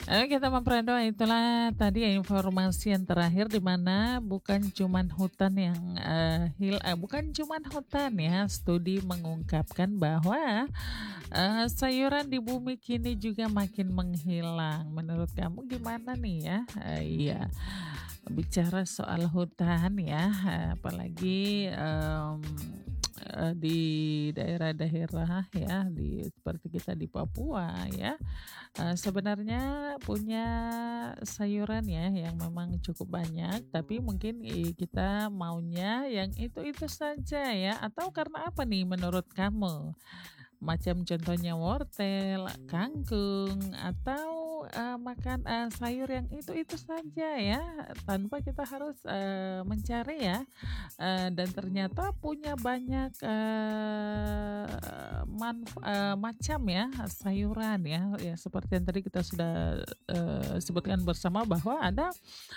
Kita memperdoa itulah tadi informasi yang terakhir di mana bukan cuman hutan yang bukan cuman hutan ya. Studi mengungkapkan bahwa sayuran di bumi kini juga makin menghilang. Menurut kamu gimana nih ya? Iya, bicara soal hutan ya, apalagi di daerah-daerah ya, seperti kita di Papua ya, sebenarnya punya sayuran ya yang memang cukup banyak, tapi mungkin kita maunya yang itu-itu saja ya, atau karena apa nih menurut kamu? Macam contohnya wortel, kangkung, atau makan sayur yang itu-itu saja ya, tanpa kita harus mencari ya, dan ternyata punya banyak macam ya sayuran ya, ya seperti yang tadi kita sudah sebutkan bersama bahwa ada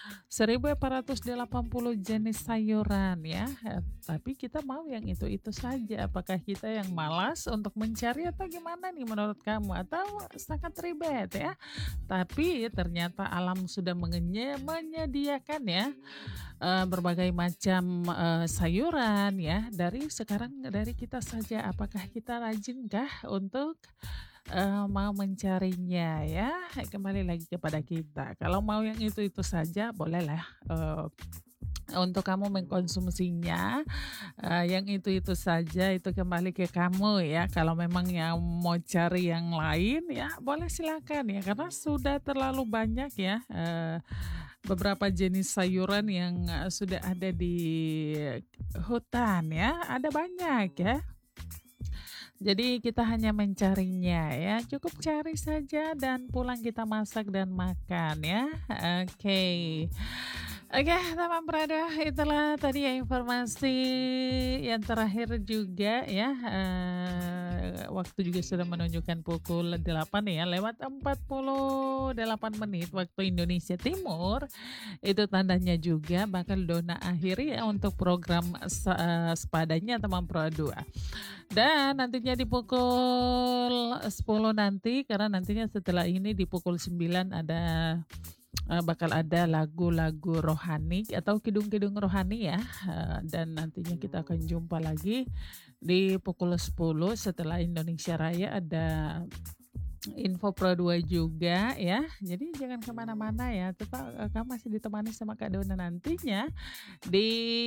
1.880 jenis sayuran ya, tapi kita mau yang itu-itu saja. Apakah kita yang malas untuk mencari atau gimana nih menurut kamu? Atau sangat ribet ya? Tapi ternyata alam sudah menyediakan ya berbagai macam sayuran ya. Dari kita saja. Apakah kita rajinkah untuk mau mencarinya ya? Kembali lagi kepada kita. Kalau mau yang itu-itu saja, bolehlah untuk kamu mengkonsumsinya, yang itu-itu saja itu kembali ke kamu ya. Kalau memang yang mau cari yang lain ya boleh silakan ya, karena sudah terlalu banyak ya beberapa jenis sayuran yang sudah ada di hutan ya, ada banyak ya. Jadi kita hanya mencarinya ya, cukup cari saja dan pulang kita masak dan makan ya. Oke. Oke, teman Prada, itulah tadi ya informasi yang terakhir juga ya. Waktu juga sudah menunjukkan pukul 8 ya, lewat 48 menit waktu Indonesia Timur. Itu tandanya juga bakal dona akhir ya untuk program sepadanya teman Pro 2. Dan nantinya di pukul 10 nanti, karena nantinya setelah ini di pukul 9 ada bakal ada lagu-lagu rohani atau kidung-kidung rohani ya, dan nantinya kita akan jumpa lagi di pukul 10 setelah Indonesia Raya, ada info Pro 2 juga ya. Jadi jangan kemana-mana ya, tetap kamu masih ditemani sama Kak Dona nantinya di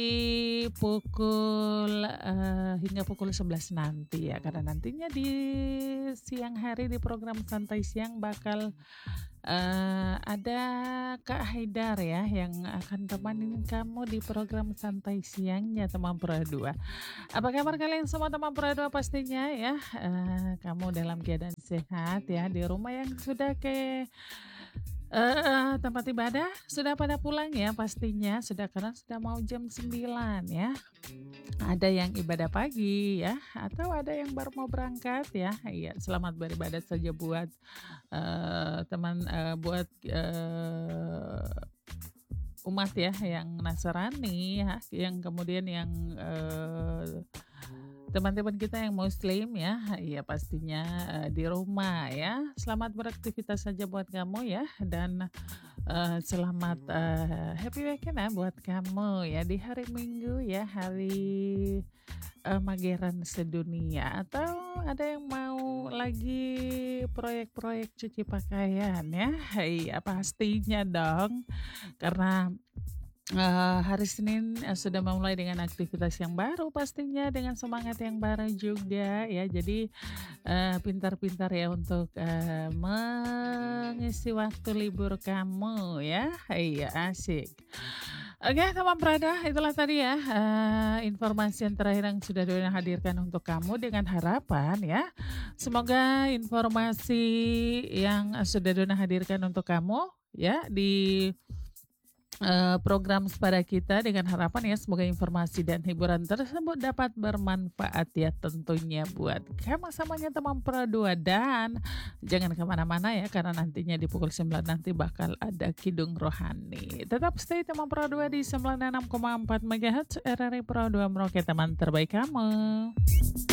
pukul hingga pukul 11 nanti ya, karena nantinya di siang hari di program Santai Siang bakal ada Kak Haidar ya yang akan temanin kamu di program Santai Siangnya teman Pro 2. Apa kabar kalian semua teman Pro 2 pastinya ya, kamu dalam keadaan sehat ya, di rumah yang sudah ke tempat ibadah sudah pada pulang ya, pastinya sudah, karena sudah mau jam 9 ya. Ada yang ibadah pagi ya, atau ada yang baru mau berangkat ya. Iya, selamat beribadah saja buat buat umat ya yang Nasrani ya, yang kemudian yang teman-teman kita yang Muslim ya, ya pastinya di rumah ya. Selamat beraktivitas saja buat kamu ya, dan selamat happy weekend ya buat kamu ya di hari Minggu ya, hari Mageran sedunia. Atau ada yang mau lagi proyek-proyek cuci pakaian ya? Iya pastinya dong, karena hari Senin sudah memulai dengan aktivitas yang baru, pastinya dengan semangat yang baru juga ya. Jadi pintar-pintar ya untuk mengisi waktu libur kamu ya. Iya asik. Oke teman Prada, itulah tadi ya informasi yang terakhir yang sudah Dona hadirkan untuk kamu, dengan harapan ya semoga informasi yang sudah Dona hadirkan untuk kamu ya di program pada kita, dengan harapan ya semoga informasi dan hiburan tersebut dapat bermanfaat ya tentunya buat kamu semuanya teman Pro 2. Dan jangan kemana-mana ya, karena nantinya di pukul 9 nanti bakal ada kidung rohani. Tetap stay teman Pro 2 di 96,4 MHz RRI Pro 2 Merauke, teman terbaik kamu.